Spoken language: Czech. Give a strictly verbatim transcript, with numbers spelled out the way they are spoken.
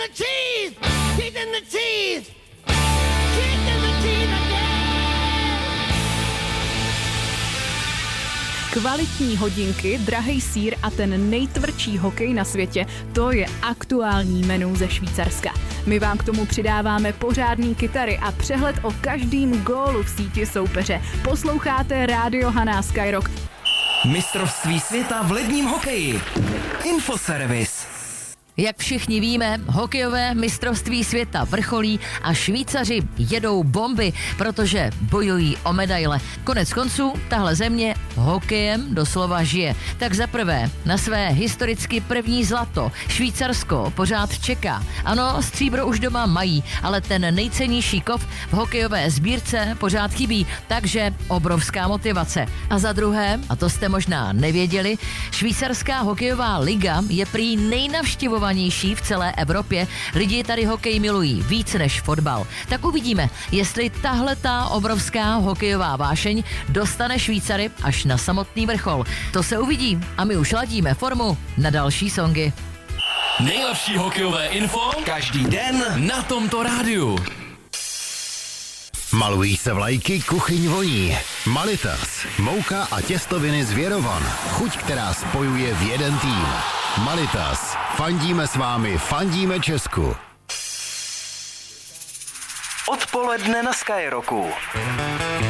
Cheese! Teeth in the cheese! Teeth in the cheese again! Kvalitní hodinky, drahej sýr a ten nejtvrdší hokej na světě, to je aktuální menu ze Švýcarska. My vám k tomu přidáváme pořádný kytary a přehled o každým gólu v síti soupeře. Posloucháte Rádio Haná Skyrock. Mistrovství světa v ledním hokeji. Infoservis. Jak všichni víme, hokejové mistrovství světa vrcholí a Švýcaři jedou bomby, protože bojují o medaile. Konec konců, tahle země hokejem doslova žije. Tak zaprvé na své historicky první zlato Švýcarsko pořád čeká. Ano, stříbro už doma mají, ale ten nejcennější kov v hokejové sbírce pořád chybí, takže obrovská motivace. A za druhé, a to jste možná nevěděli, švýcarská hokejová liga je prý nejnavštěvovanější v celé Evropě. Lidi tady hokej milují víc než fotbal. Tak uvidíme, jestli tahletá obrovská hokejová vášeň dostane Švýcary až na samotný vrchol. To se uvidí a my už ladíme formu na další songy. Nejlepší hokejové info každý den na tomto rádiu. Malují se vlajky, kuchyň voní. Malitas, mouka a těstoviny z Věrovan. Chuť, která spojuje v jeden tým. Malitas, fandíme s vámi, fandíme Česku. Odpoledne na Skyrocku.